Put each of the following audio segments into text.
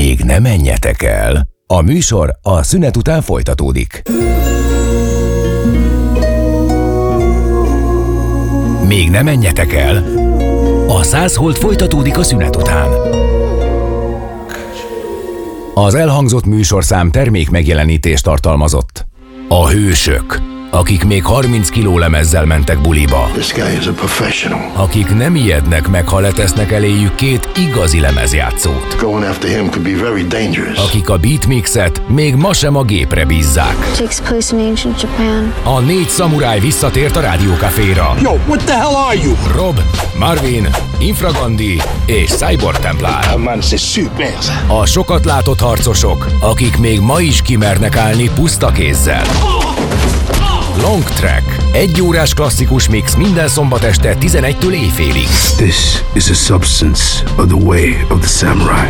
Még ne menjetek el. A műsor a szünet után folytatódik. Még ne menjetek el. A 100 Hold folytatódik a szünet után. Az elhangzott műsorszám termék megjelenítést tartalmazott. A hősök, akik még 30 kiló lemezzel mentek buliba. Akik nem ijednek meg, ha letesznek eléjük 2 igazi lemezjátszót. Akik a beatmixet még ma sem a gépre bízzák. A 4 szamuráj visszatért a Rádiókaféra. Yo, what the hell are you? Rob, Marvin, Infragandi és Cyborg Templár. A sokat látott harcosok, akik még ma is kimernek állni puszta kézzel. Long Track. 1 órás klasszikus mix minden szombat este 11-től éjfélig. This is a substance of the way of the samurai.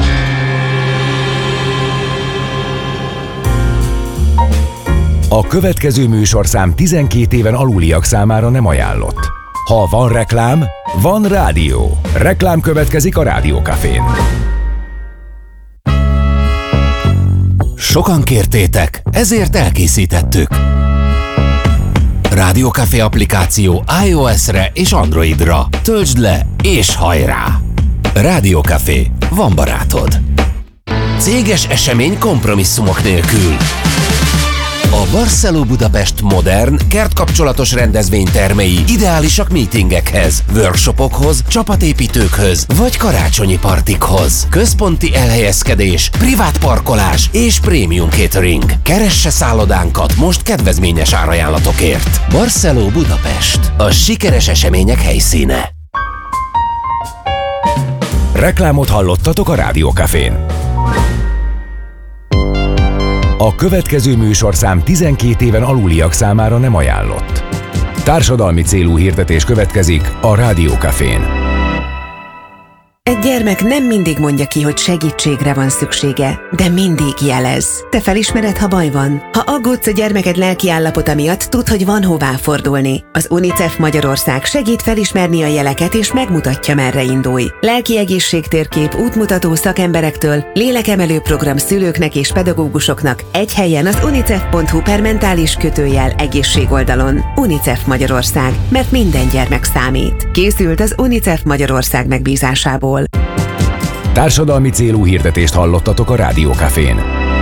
A következő műsorszám 12 éven aluliak számára nem ajánlott. Ha van reklám, van rádió. Reklám következik a Rádiókafén. Sokan kértétek, ezért elkészítettük. Rádiókafé applikáció iOS-re és Androidra. Töltsd le és hajrá! Rádiókafé, van barátod. Céges esemény kompromisszumok nélkül. A Barceló Budapest modern, kertkapcsolatos rendezvénytermei ideálisak meetingekhez, workshopokhoz, csapatépítőkhöz vagy karácsonyi partikhoz. Központi elhelyezkedés, privát parkolás és prémium catering. Keresse szállodánkat most kedvezményes árajánlatokért. Barceló Budapest, a sikeres események helyszíne. Reklámot hallottatok a Rádiókafén. A következő műsorszám 12 éven aluliak számára nem ajánlott. Társadalmi célú hirdetés következik a Rádiókafén. Egy gyermek nem mindig mondja ki, hogy segítségre van szüksége, de mindig jelez. Te felismered, ha baj van? Ha aggódsz a gyermeked lelki állapota miatt, tudd, hogy van hová fordulni. Az UNICEF Magyarország segít felismerni a jeleket és megmutatja, merre indulj. Lelki egészségtérkép útmutató szakemberektől, lélekemelő program szülőknek és pedagógusoknak egy helyen az unicef.hu/mentális-egészség oldalon. UNICEF Magyarország, mert minden gyermek számít. Készült az UNICEF Magyarország megbízásából. Társadalmi célú hirdetést hallottatok a Rádiókafén.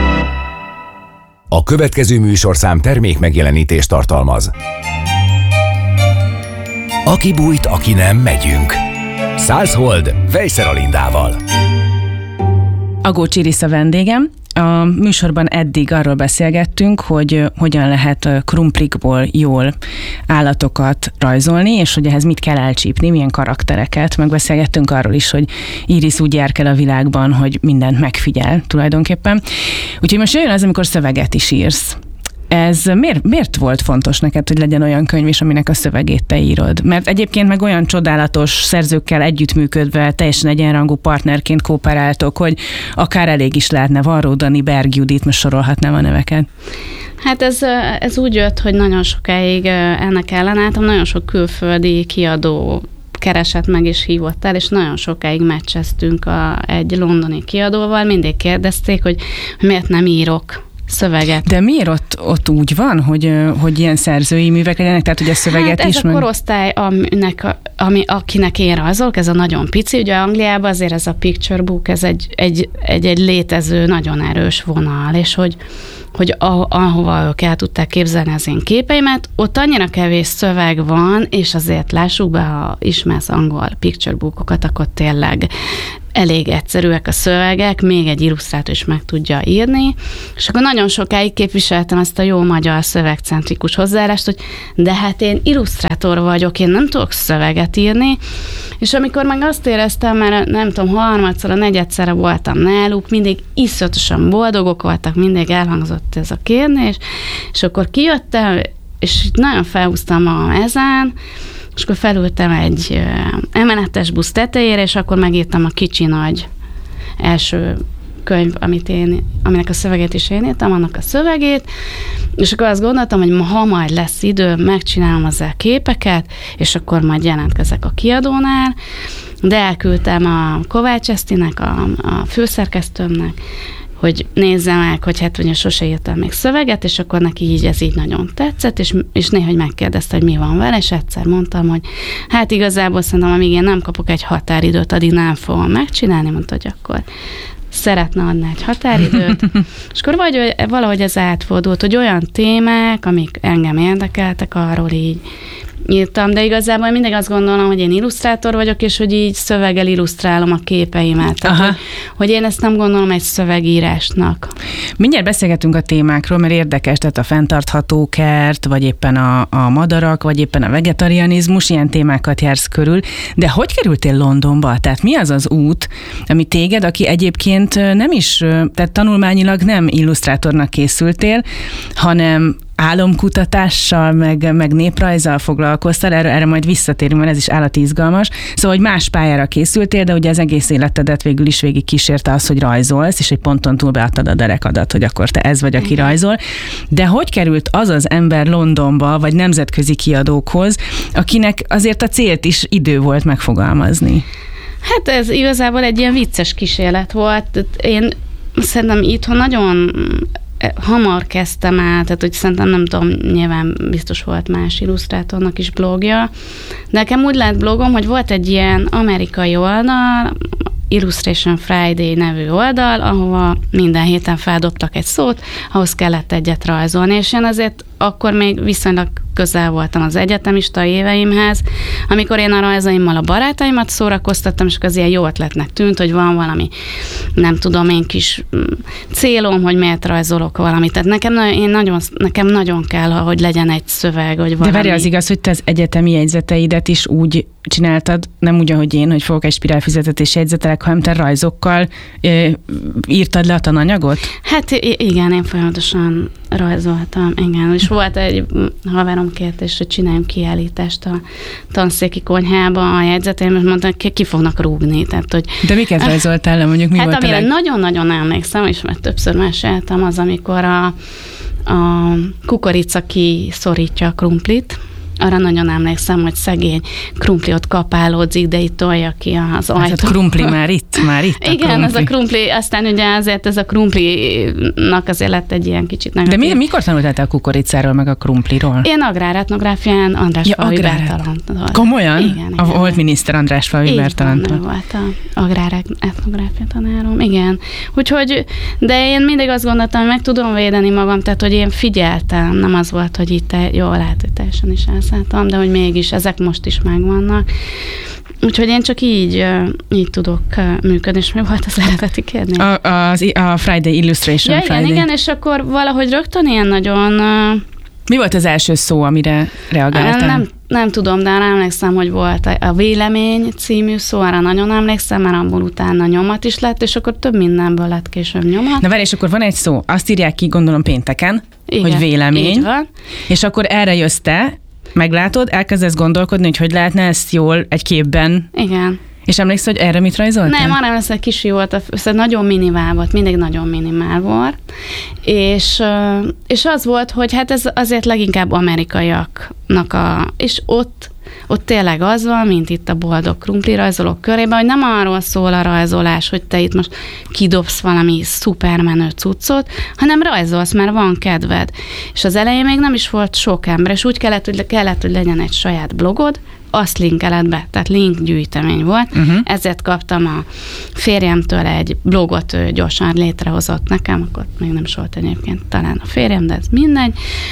A következő műsorszám termék megjelenítést tartalmaz. Aki bújt, aki nem, megyünk. 100 Hold, Vejszer Alindával. Agócs Iris a vendégem. A műsorban eddig arról beszélgettünk, hogy hogyan lehet krumplikból jól állatokat rajzolni, és hogy ehhez mit kell elcsípni, milyen karaktereket. Megbeszélgettünk arról is, hogy Iris úgy járkál a világban, hogy mindent megfigyel tulajdonképpen. Úgyhogy most jön az, amikor szöveget is írsz. Ez miért volt fontos neked, hogy legyen olyan könyv is, aminek a szövegét te írod? Mert egyébként meg olyan csodálatos szerzőkkel együttműködve, teljesen egyenrangú partnerként kooperáltok, hogy akár elég is lehetne. Varró Dani, Berg Judit, most sorolhatnám a neveket. Hát ez úgy jött, hogy nagyon sokáig ennek ellenálltam, nagyon sok külföldi kiadó keresett meg és hívott el, és nagyon sokáig meccseztünk egy londoni kiadóval, mindig kérdezték, hogy miért nem írok szöveget. De miért ott úgy van, hogy ilyen szerzői művek legyenek, tehát hogy a szöveget hát is? Ez a korosztály, akinek én rajzolok, ez a nagyon pici, ugye Angliában azért ez a picture book, ez egy létező, nagyon erős vonal, és hogy ahova ők el tudták képzelni az én képeimet, ott annyira kevés szöveg van, és azért lássuk be, ha ismersz angol picture bookokat, akkor tényleg elég egyszerűek a szövegek, még egy illusztrátor is meg tudja írni, és akkor nagyon sokáig képviseltem ezt a jó magyar szövegcentrikus hozzáállást, hogy de hát én illusztrátor vagyok, én nem tudok szöveget írni, és amikor meg azt éreztem, mert nem tudom, harmadszor, negyedszerre voltam náluk, mindig iszonyatosan boldogok voltak, mindig elhangzott ez a kérdés, és akkor kijöttem, és nagyon felhúztam magam ezen, és akkor felültem egy emeletes busz tetejére, és akkor megírtam a Kicsi Nagy első könyv, aminek a szövegét is én írtam, annak a szövegét, és akkor azt gondoltam, hogy ha majd lesz idő, megcsinálom ezzel képeket, és akkor majd jelentkezek a kiadónál, de elküldtem a Kovács Esztinek, a főszerkesztőmnek, hogy nézze meg, hogy hát ugye sose írtam még szöveget, és akkor neki így ez így nagyon tetszett, és néhogy megkérdezte, hogy mi van vele, és egyszer mondtam, hogy hát igazából szerintem, amíg én nem kapok egy határidőt, addig nem fogom megcsinálni, mondta, hogy akkor szeretne adni egy határidőt, és akkor valahogy ez átfordult, hogy olyan témák, amik engem érdekeltek, arról így írtam, de igazából mindig azt gondolom, hogy én illusztrátor vagyok, és hogy így szöveggel illusztrálom a képeimet. Tehát, hogy én ezt nem gondolom egy szövegírásnak. Mindjárt beszélgetünk a témákról, mert érdekes, tehát a fenntartható kert, vagy éppen a madarak, vagy éppen a vegetarianizmus, ilyen témákat jársz körül. De hogy kerültél Londonba? Tehát mi az az út, ami téged, aki egyébként nem is, tehát tanulmányilag nem illusztrátornak készültél, hanem álomkutatással, meg néprajzzal foglalkoztál, erre majd visszatérünk, mert ez is állati izgalmas. Szóval, hogy más pályára készültél, de ugye az egész életedet végül is végig kísérte az, hogy rajzolsz, és egy ponton túl beadtad a derekadat, hogy akkor te ez vagy, aki rajzol. De hogy került az az ember Londonba, vagy nemzetközi kiadókhoz, akinek azért a célt is idő volt megfogalmazni? Hát ez igazából egy ilyen vicces kísérlet volt. Én szerintem itthon nagyon hamar kezdtem el, tehát hogy szerintem nem tudom, nyilván biztos volt más illusztrátornak is blogja, de nekem úgy lett blogom, hogy volt egy ilyen amerikai oldal, Illustration Friday nevű oldal, ahova minden héten feldobtak egy szót, ahhoz kellett egyet rajzolni, és én azért akkor még viszonylag közel voltam az egyetemista éveimhez, amikor én a rajzaimmal a barátaimat szórakoztattam, és az ilyen jó ötletnek tűnt, hogy van valami, nem tudom, én kis célom, hogy miért rajzolok valamit. Tehát nekem nagyon kell, hogy legyen egy szöveg, vagy valami. De várj, az igaz, hogy te az egyetemi jegyzeteidet is úgy csináltad, nem úgy, ahogy én, hogy fogok egy spirálfüzetet és jegyzetelek, hanem te rajzokkal írtad le a tananyagot? Hát igen, én folyamatosan rajzoltam, igen. És volt egy haverom kértés, hogy csináljunk kiállítást a tanszéki konyhába a jegyzeteim, és mondta, hogy ki fognak rúgni. Tehát, hogy de miket rajzoltál le, mondjuk mi hát volt amire nagyon-nagyon emlékszem, és mert többször meséltem, az, amikor a kukorica kiszorítja a krumplit. Arra nagyon emlékszem, hogy szegény krumpli ott kapálódzik, de itt tolja ki az ajtót. Hát a krumpli már itt igen, ez a krumpli, aztán ugye azért ez a krumplinak azért lett egy ilyen kicsit negatív. De mikor tanultál te a kukoricáról, meg a krumpliról? Én agráretnográfián Andrásfalvi Bertalanttól. Komolyan? Igen. A volt miniszter Andrásfalvi Bertalanttól. Így volt a agráretnográfia tanárom, igen. Úgyhogy, de én mindig azt gondoltam, hogy meg tudom védeni magam, tehát hogy én figyeltem, nem az volt, hogy itt jól lehet, hogy teljesen is elszálltam, de hogy mégis ezek most is megvannak. Úgyhogy én csak így tudok működni, és mi volt az eredeti kérdés? A Friday Illustration Friday. Igen, és akkor valahogy rögtön ilyen nagyon... Mi volt az első szó, amire reagáltál? Nem tudom, de arra emlékszem, hogy volt a Vélemény című szó, arra nagyon emlékszem, mert abból utána nyomat is lett, és akkor több mindenből lett később nyomat. Na várj, és akkor van egy szó, azt írják ki, gondolom pénteken, igen, hogy vélemény, így van. És akkor erre jössz te, meglátod, elkezdesz gondolkodni, hogy lehetne ezt jól egy képben. Igen. És emlékszel, hogy erre mit rajzoltál? Nem, arra emlékszem, hogy kicsi volt, nagyon minimál volt, mindig nagyon minimál volt. És az volt, hogy hát ez azért leginkább amerikaiaknak és ott tényleg az van, mint itt a boldog krumpli rajzolók körében, hogy nem arról szól a rajzolás, hogy te itt most kidobsz valami szupermenő cuccot, hanem rajzolsz, mert van kedved. És az elején még nem is volt sok ember, és úgy kellett, hogy legyen egy saját blogod, azt linkeled be, tehát linkgyűjtemény volt. Ezért kaptam a férjemtől egy blogot, ő gyorsan létrehozott nekem, akkor még nem is volt egyébként talán a férjem, de ez mindegy.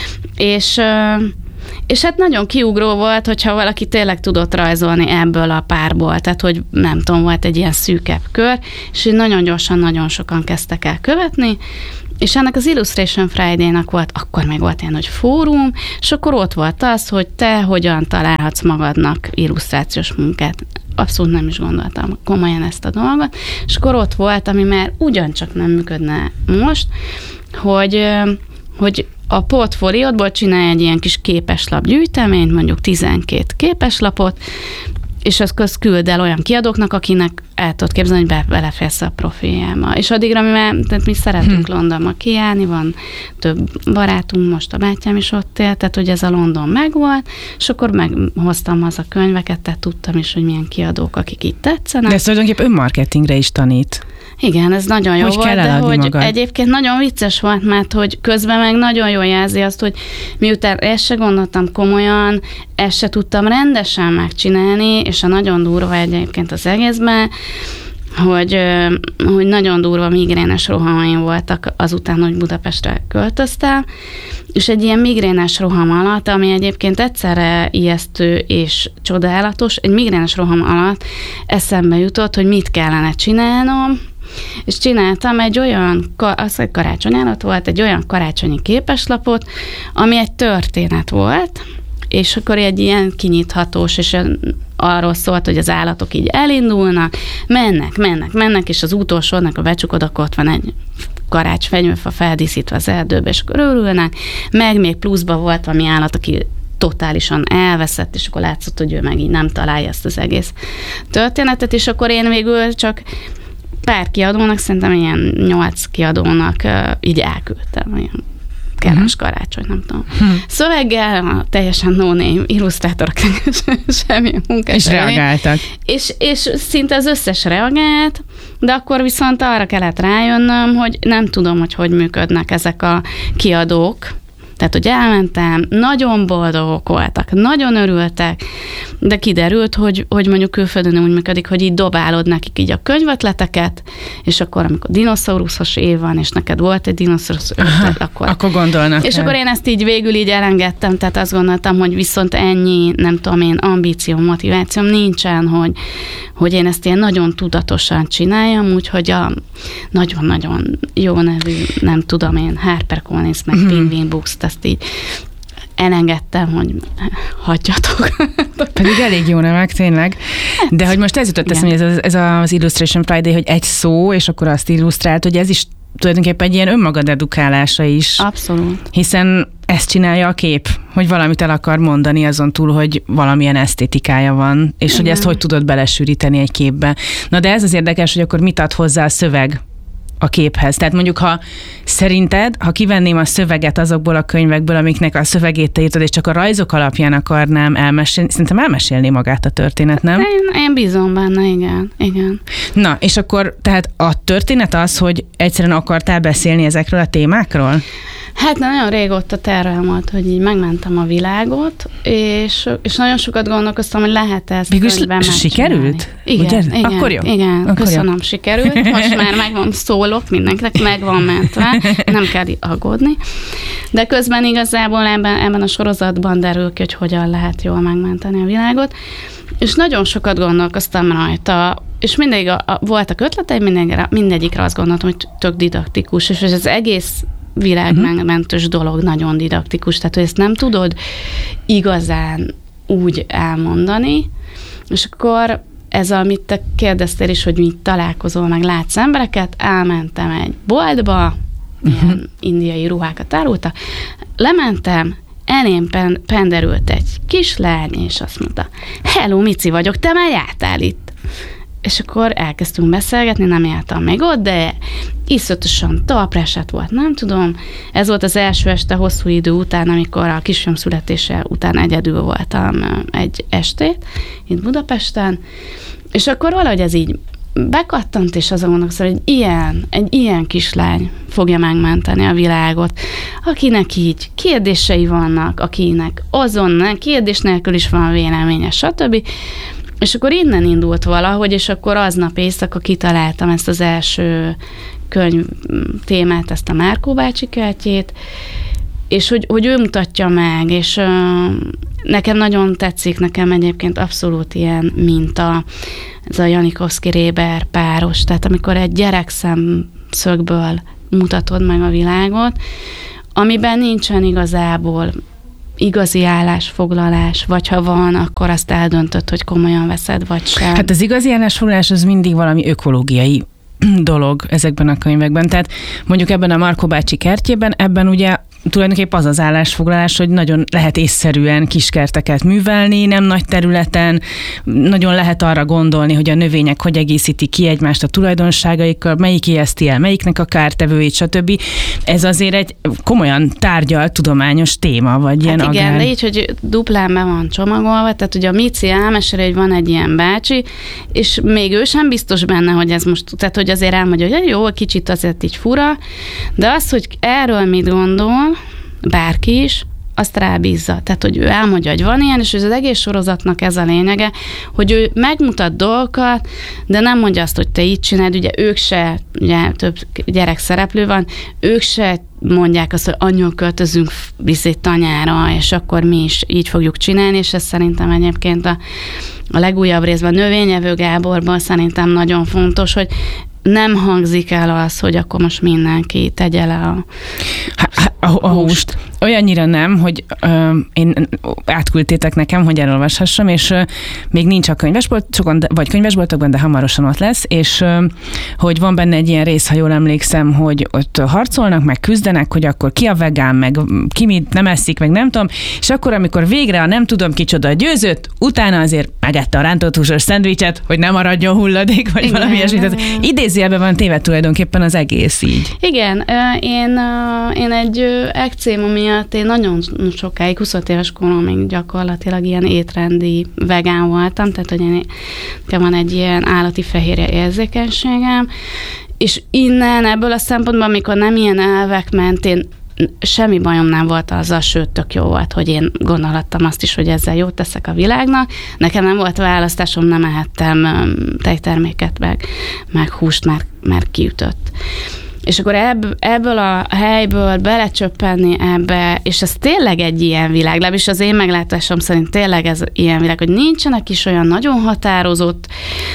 És hát nagyon kiugró volt, hogyha valaki tényleg tudott rajzolni ebből a párból, tehát hogy nem tudom, volt egy ilyen szűkebb kör, és nagyon gyorsan nagyon sokan kezdtek el követni, és ennek az Illustration Friday-nak volt, akkor még volt ilyen nagy fórum, és akkor ott volt az, hogy te hogyan találhatsz magadnak illusztrációs munkát. Abszolút nem is gondoltam komolyan ezt a dolgot, és akkor ott volt, ami már ugyancsak nem működne most, hogy a portfóliódból csinálj egy ilyen kis képeslap gyűjteményt, mondjuk 12 képeslapot, és azt küld el olyan kiadóknak, akinek el tudod képzelni, hogy beleférsz a profiljába. És addigra tehát mi szeretünk Londonba kijárni, van több barátunk, most a bátyám is ott él, tehát hogy ez a London megvolt, és akkor meghoztam haza könyveket, tehát tudtam is, hogy milyen kiadók, akik itt tetszenek. De ez tulajdonképpen önmarketingre is tanít. Igen, ez nagyon jó volt, de hogy magad. Egyébként nagyon vicces volt, mert hogy közben meg nagyon jól jelzi azt, hogy miután ezt se gondoltam komolyan, ezt se tudtam rendesen megcsinálni, és a nagyon durva egyébként az egészben, hogy nagyon durva migrénes rohamaim voltak azután, hogy Budapestre költöztem, és egy ilyen migrénes roham alatt, ami egyébként egyszerre ijesztő és csodálatos, egy migrénes roham alatt eszembe jutott, hogy mit kellene csinálnom, és csináltam egy olyan, az egy karácsony előtt volt, egy olyan karácsonyi képeslapot, ami egy történet volt, és akkor egy ilyen kinyithatós, és arról szólt, hogy az állatok így elindulnak, mennek, és az utolsónak a becsukod, akkor ott van egy karácsfenyőfa feldíszítve az erdőbe, és akkor örülnek, meg még pluszban volt valami állat, aki totálisan elveszett, és akkor látszott, hogy ő meg így nem találja ezt az egész történetet, és akkor én végül csak pár kiadónak, szerintem ilyen 8 kiadónak így elküldtem, olyan keres karácsony, nem tudom. Szöveggel, teljesen no-name illusztrátorok, semmi munkás. És reagáltak. És szinte az összes reagált, de akkor viszont arra kellett rájönnöm, hogy nem tudom, hogy működnek ezek a kiadók. Tehát, hogy elmentem, nagyon boldogok voltak, nagyon örültek, de kiderült, hogy mondjuk külföldön úgy működik, hogy így dobálod nekik így a könyvetleteket, és akkor, amikor dinoszauruszos év van, és neked volt egy dinoszaurusz ötlet, akkor gondolnak. És akkor én ezt így végül így elengedtem, tehát azt gondoltam, hogy viszont ennyi, nem tudom én, ambícióm, motivációm nincsen, hogy én ezt ilyen nagyon tudatosan csináljam, úgyhogy a nagyon-nagyon jó nevű, nem tudom én, HarperCollins, meg Penguin Books-t, ezt így elengedtem, hogy hagyjatok. Pedig elég jó nevek, tényleg. De hogy most ez jutott eszembe, hogy ez az Illustration Friday, hogy egy szó, és akkor azt illusztrált, hogy ez is tulajdonképpen egy ilyen önmagad edukálása is. Abszolút. Hiszen ezt csinálja a kép, hogy valamit el akar mondani azon túl, hogy valamilyen esztétikája van, és hogy ezt hogy tudod belesűríteni egy képbe. Na de ez az érdekes, hogy akkor mit ad hozzá a szöveg a képhez. Tehát mondjuk, ha szerinted, ha kivenném a szöveget azokból a könyvekből, amiknek a szövegét te írtad, és csak a rajzok alapján akarnám elmesélni, szerintem elmesélné magát a történet, nem? Én bízom benne, igen. Na, és akkor tehát a történet az, hogy egyszerűen akartál beszélni ezekről a témákról? Hát nagyon régóta tervem volt, hogy így megmentem a világot, és nagyon sokat gondolkoztam, hogy lehet ezt könyvben megcsinálni. Sikerült? Igen. Akkor jó. Igen, akkor köszönöm, sikerült. Most már megvan, szólok mindenkinek, megvan mentve, nem kell aggódni. De közben igazából ebben a sorozatban derül ki, hogy hogyan lehet jól megmenteni a világot. És nagyon sokat gondolkoztam rajta, és mindig voltak ötleteim, mindegyikre azt gondoltam, hogy tök didaktikus, és ez egész világmentős dolog nagyon didaktikus, tehát hogy ezt nem tudod igazán úgy elmondani, és akkor ez, amit te kérdeztél is, hogy mit találkozol, meg látsz embereket, elmentem egy boltba, ilyen indiai ruhákat árultak, lementem, elém penderült egy kislány, és azt mondta, hello, Mici vagyok, te már jártál itt. És akkor elkezdtünk beszélgetni, nem jártam még ott, de iszonyatosan talpresett volt, nem tudom. Ez volt az első este hosszú idő után, amikor a kisfiam születése után egyedül voltam egy estét itt Budapesten, és akkor valahogy ez így bekattant, és azon gondolkoztam, hogy egy ilyen kislány fogja megmenteni a világot, akinek így kérdései vannak, akinek azonnal kérdés nélkül is van véleménye, stb. És akkor innen indult valahogy, és akkor aznap éjszaka kitaláltam ezt az első könyv témát, ezt a Márkó bácsi kertjét, és hogy ő mutatja meg, és nekem nagyon tetszik, nekem egyébként abszolút ilyen minta, ez a Janiszewski-Reber páros, tehát amikor egy gyerek szemszögből mutatod meg a világot, amiben nincsen igazából igazi állásfoglalás, vagy ha van, akkor azt eldöntöd, hogy komolyan veszed, vagy sem. Hát az igazi állásfoglalás az mindig valami ökológiai dolog ezekben a könyvekben. Tehát mondjuk ebben a Márkó bácsi kertjében, ebben ugye tulajdonképpen az állásfoglalás, hogy nagyon lehet észszerűen kiskerteket művelni, nem nagy területen, nagyon lehet arra gondolni, hogy a növények hogy egészítik ki egymást a tulajdonságaikkal, melyik ijeszti el, melyiknek a kártevőit, stb. Ez azért egy komolyan tárgyalt tudományos téma, vagy ilyen igen, agár. De így, hogy duplán be van csomagolva, tehát ugye a Mici elmeséli, hogy van egy ilyen bácsi, és még ő sem biztos benne, hogy ez most, tehát hogy azért elmondja, hogy jó, kicsit azért így fura, de az, hogy erről mit gondol, bárki is, azt rábízza. Tehát, hogy ő elmondja, hogy van ilyen, és az egész sorozatnak ez a lényege, hogy ő megmutat dolgokat, de nem mondja azt, hogy te így csináld, ugye ők se, ugye több gyerek szereplő van, ők se mondják azt, hogy anya, költözünk tanyára, és akkor mi is így fogjuk csinálni, és ez szerintem egyébként a legújabb részben, Növényevő Gáborban szerintem nagyon fontos, hogy nem hangzik el az, hogy akkor most mindenki tegye le a húst. Olyannyira nem, hogy én átküldtétek nekem, hogy elolvashassam, és még nincs a könyvesboltokon, vagy könyvesboltokban, de hamarosan ott lesz, és hogy van benne egy ilyen rész, ha jól emlékszem, hogy ott harcolnak, meg küzdenek, hogy akkor ki a vegán, meg ki mit nem eszik, meg nem tudom, és akkor, amikor végre a nem tudom kicsoda győzött, utána azért megette a rántott húsos szendvicset, hogy nem maradjon hulladék, vagy valami ilyesmit. Idézőjelben van téve tulajdonképpen az egész így. Igen, én egy ekcéma miatt én nagyon sokáig, 25 éves koromig gyakorlatilag ilyen étrendi vegán voltam, tehát hogy van egy ilyen állati fehérje érzékenységem, és innen ebből a szempontból, amikor nem ilyen elvek mentén, semmi bajom nem volt azzal, sőt, tök jó volt, hogy én gondolhattam azt is, hogy ezzel jót teszek a világnak. Nekem nem volt választásom, nem ehettem tejterméket, meg húst, már kiütött. És akkor ebből a helyből belecsöppenni ebbe, és ez tényleg egy ilyen világ, legalábbis az én meglátásom szerint tényleg ez ilyen világ, hogy nincsenek is olyan nagyon határozott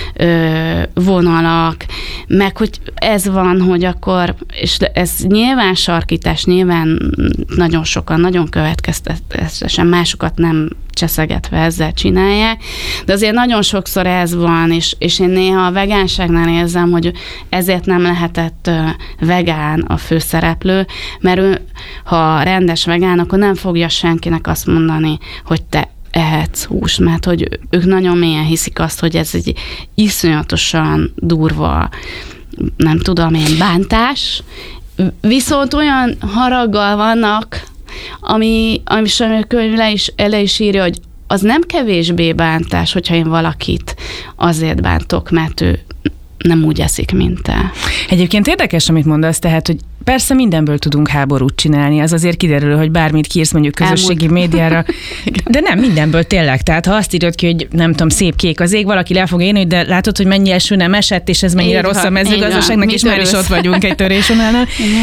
vonalak, meg hogy ez van, hogy akkor, és ez nyilván sarkítás, nyilván nagyon sokan, nagyon következtetesen másokat nem cseszegetve ezzel csinálják, de azért nagyon sokszor ez van, és én néha a vegánságnál érzem, hogy ezért nem lehetett vegán a főszereplő, mert ő, ha rendes vegán, akkor nem fogja senkinek azt mondani, hogy te ehetsz húst, mert hogy ők nagyon mélyen hiszik azt, hogy ez egy iszonyatosan durva, nem tudom én, bántás, viszont olyan haraggal vannak, ami a könyv le is írja, hogy az nem kevésbé bántás, hogyha én valakit azért bántok, mert ő nem úgy eszik, mint te. Egyébként érdekes, amit mondasz, tehát, hogy persze mindenből tudunk háborút csinálni, az azért kiderül, hogy bármit kiírsz mondjuk közösségi médiára, de nem mindenből tényleg. Tehát ha azt írod ki, hogy nem tudom, szép kék az ég, valaki le fog érni, de látod, hogy mennyi eső nem esett, és ez mennyire rossz a mezőgazdaságnak, és már is ott vagyunk egy törésvonalnál.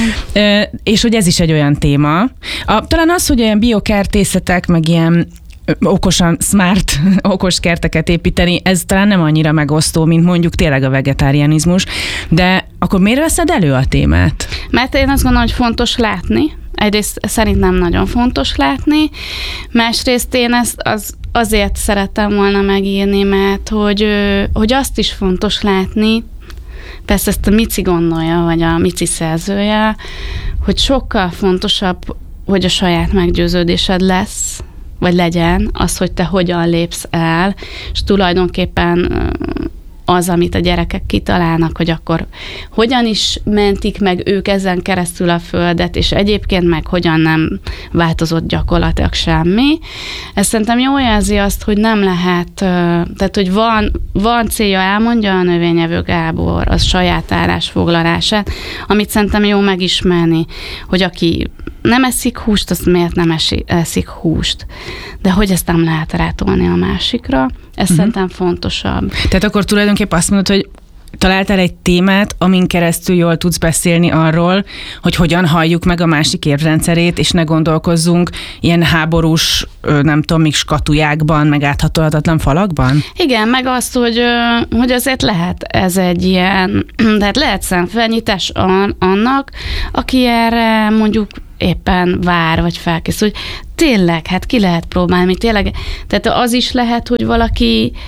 És hogy ez is egy olyan téma. Talán az, hogy olyan biokertészetek, meg ilyen okosan, smart, okos kerteket építeni, ez talán nem annyira megosztó, mint mondjuk tényleg a vegetárianizmus, de akkor miért veszed elő a témát? Mert én azt gondolom, hogy fontos látni. Egyrészt szerintem nagyon fontos látni, másrészt én ezt azért szerettem volna megírni, mert hogy azt is fontos látni, persze ezt a Mici gondolja, vagy a Mici szerzője, hogy sokkal fontosabb, hogy a saját meggyőződésed lesz, vagy legyen az, hogy te hogyan lépsz el, és tulajdonképpen az, amit a gyerekek kitalálnak, hogy akkor hogyan is mentik meg ők ezen keresztül a földet, és egyébként meg hogyan nem változott gyakorlatilag semmi. Ez szerintem jól jelzi azt, hogy nem lehet, tehát hogy van célja, elmondja a Növényevő Gábor az saját állásfoglalását, amit szerintem jó megismerni, hogy aki nem eszik húst, az miért nem eszik húst. De hogy ezt nem lehet rátolni a másikra, ez szerintem fontosabb. Tehát akkor tulajdonképpen azt mondod, hogy találtál egy témát, amin keresztül jól tudsz beszélni arról, hogy hogyan halljuk meg a másik érvrendszerét, és ne gondolkozzunk ilyen háborús, nem tudom, még skatujákban, meg áthatolhatatlan falakban? Igen, meg azt, hogy azért lehet ez egy ilyen, tehát lehet szemfelnyitás annak, aki erre mondjuk éppen vár, vagy felkészül, hogy tényleg, hát ki lehet próbálni, tényleg, tehát az is lehet, hogy valaki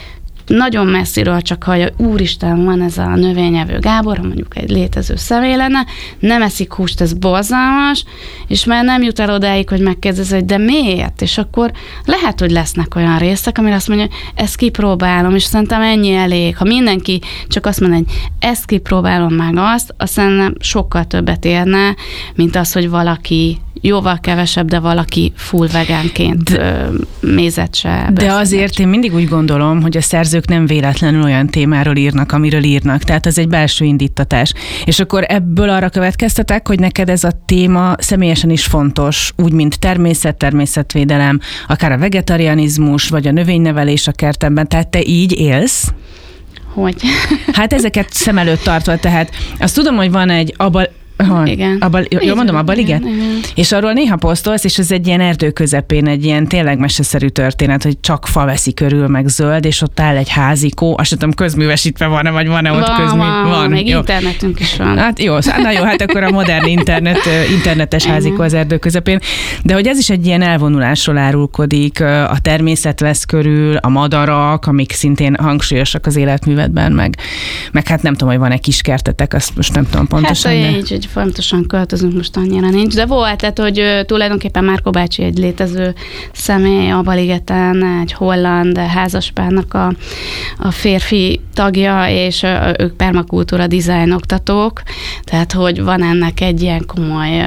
nagyon messziről csak hallja, úristen, van ez a növényevő Gábor, ha mondjuk egy létező személy lenne, nem eszik húst, ez borzalmas, és már nem jut el odáig, hogy megkérdez, hogy de miért? És akkor lehet, hogy lesznek olyan részek, amire azt mondja, hogy ezt kipróbálom, és szerintem ennyi elég. Ha mindenki csak azt mondja, hogy ezt kipróbálom meg azt szerintem sokkal többet érne, mint az, hogy valaki jóval kevesebb, de valaki full vegánként mézet se. De azért én mindig úgy gondolom, hogy a szerzők nem véletlenül olyan témáról írnak, amiről írnak. Tehát ez egy belső indítatás. És akkor ebből arra következtetek, hogy neked ez a téma személyesen is fontos, úgy, mint természetvédelem, akár a vegetarianizmus, vagy a növénynevelés a kertemben. Tehát te így élsz? Hogy? Hát ezeket szem előtt tartva, tehát azt tudom, hogy van egy igen. Jól mondom, Abaliget? Igen. És arról néha posztolsz, és ez egy ilyen erdő közepén, egy ilyen tényleg meseszerű történet, hogy csak fa veszi körül, meg zöld, és ott áll egy házikó, azt tudom, közművesítve van-e, vagy van-e ott közmű? Van, még jó. Internetünk is van. Hát jó, na jó, hát akkor a modern internetes házikó az erdő közepén. De hogy ez is egy ilyen elvonulásról árulkodik, a természet vesz körül, a madarak, amik szintén hangsúlyosak az életművedben, meg hát nem tudom, hogy van-e kiskertetek, azt most nem tudom pontosan. Hát így, hogy folyamatosan költözünk, most annyira nincs, de volt, tehát, hogy tulajdonképpen Márkó bácsi egy létező személy a Baligeten, egy holland házaspárnak a férfi tagja, és ők permakultúra design oktatók, tehát, hogy van ennek egy ilyen komoly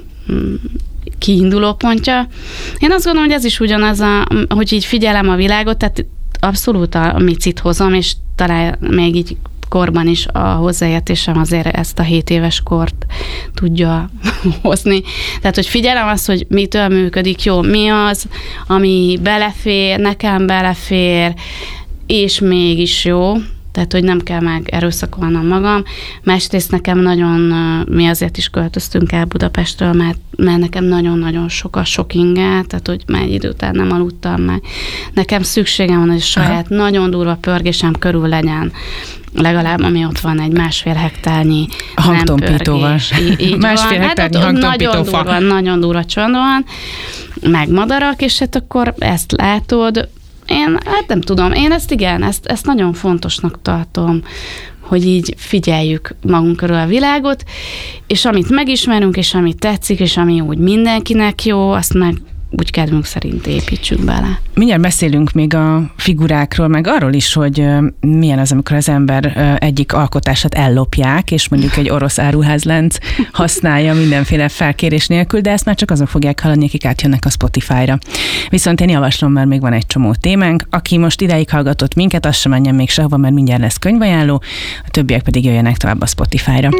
kiinduló pontja. Én azt gondolom, hogy ez is ugyanaz, hogy így figyelem a világot, tehát abszolút a micit hozom, és talán még így korban is a hozzáértésem azért ezt a 7 éves kort tudja hozni. Tehát, hogy figyelem azt, hogy mitől működik jó, mi az, ami belefér, nekem belefér, és mégis jó. Tehát, hogy nem kell meg erőszakolnom magam. Másrészt nekem nagyon, mi azért is költöztünk el Budapestről, mert nekem nagyon-nagyon sok inge, tehát, hogy már egy idő után nem aludtam meg. Nekem szükségem van, hogy saját nagyon durva pörgésem körül legyen, legalább ami ott van egy 1,5 hektárnyi hangtompítóval. 1,5 hektárnyi hangtompító fa. Nagyon durva csönd van, meg madarak, és hát akkor ezt látod. Én hát nem tudom, én ezt nagyon fontosnak tartom, hogy így figyeljük magunk körül a világot, és amit megismerünk, és amit tetszik, és ami úgy mindenkinek jó, azt meg úgy kedvünk szerint építsünk bele. Mindjárt beszélünk még a figurákról, meg arról is, hogy milyen az, amikor az ember egyik alkotását ellopják, és mondjuk egy orosz áruházlánc használja mindenféle felkérés nélkül, de ezt már csak azok fogják hallani, akik átjönnek a Spotify-ra. Viszont én javaslom, mert még van egy csomó témánk. Aki most ideig hallgatott minket, az sem menjen még sehova, mert mindjárt lesz könyvajánló, a többiek pedig jöjjenek tovább a Spotify-ra.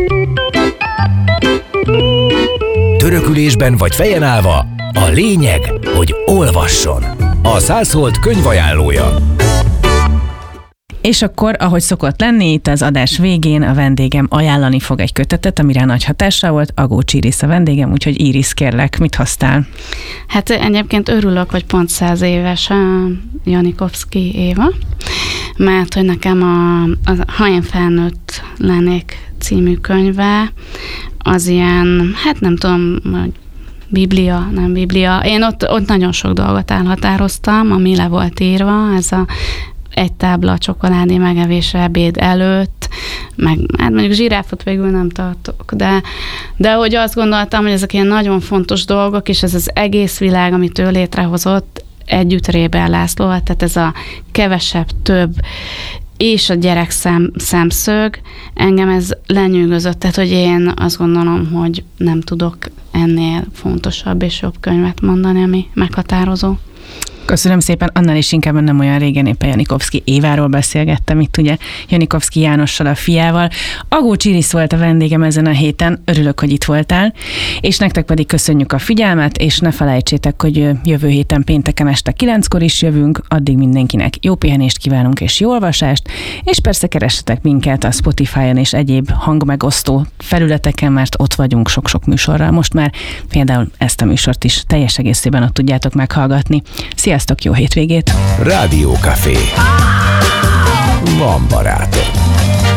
Törökülésben vagy fejen állva, a lényeg, hogy olvasson. A 100 Holt könyvajánlója. És akkor, ahogy szokott lenni, itt az adás végén a vendégem ajánlani fog egy kötetet, amire nagy hatással volt. Agócs Iris a vendégem, úgyhogy Iris, kérlek, mit hoztál? Hát egyébként örülök, hogy pont 100 éves a Janikovszky Éva, mert hogy nekem Ha én felnőtt lennék című könyve, az ilyen, hát nem tudom, hogy Biblia, nem Biblia. Én ott nagyon sok dolgot elhatároztam, ami le volt írva, ez egy tábla csokoládé megevése ebéd előtt, meg hát mondjuk zsiráfot végül nem tartok, de hogy azt gondoltam, hogy ezek ilyen nagyon fontos dolgok, és ez az egész világ, amit ő létrehozott, együtt Réber Lászlóval, tehát ez a kevesebb, több, és a gyerek szemszög, engem ez lenyűgözött, tehát hogy én azt gondolom, hogy nem tudok ennél fontosabb és jobb könyvet mondani, ami meghatározó. Köszönöm szépen, annál is inkább nem olyan régen éppen Janikovszky Éváról beszélgettem itt ugye Janikovszky Jánossal, a fiával. Agócs Iris volt a vendégem ezen a héten, örülök, hogy itt voltál, és nektek pedig köszönjük a figyelmet, és ne felejtsétek, hogy jövő héten pénteken este 9-kor is jövünk, addig mindenkinek jó pihenést kívánunk és jó olvasást, és persze keressetek minket a Spotify-on és egyéb hangmegosztó felületeken, mert ott vagyunk sok-sok műsorral. Most már például ezt a műsort is teljes egészében ott tudjátok meghallgatni. Sziasztok, jó hétvégét! Rádió Café. Van barátod.